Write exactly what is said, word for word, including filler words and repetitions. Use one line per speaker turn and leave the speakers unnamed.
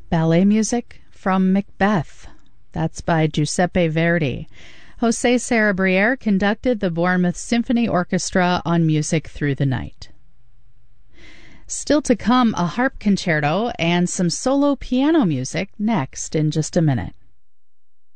Ballet music from Macbeth. That's by Giuseppe Verdi. José Sarabriere conducted the Bournemouth Symphony Orchestra on Music Through the Night. Still to come, a harp concerto and some solo piano music next in just a minute.